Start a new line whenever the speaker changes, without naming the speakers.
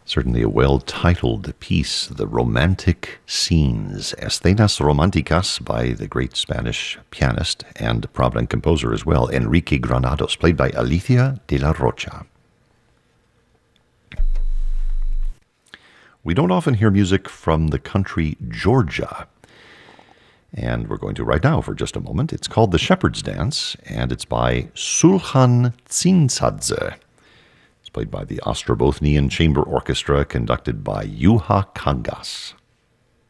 Certainly a well-titled piece, The Romantic Scenes, Escenas Románticas, by the great Spanish pianist and prominent composer as well, Enrique Granados, played by Alicia de la Rocha. We don't often hear music from the country Georgia, and we're going to right now for just a moment. It's called The Shepherd's Dance, and it's by Sulhan Tsinsadze. It's played by the Ostrobothnian Chamber Orchestra, conducted by Juha Kangas.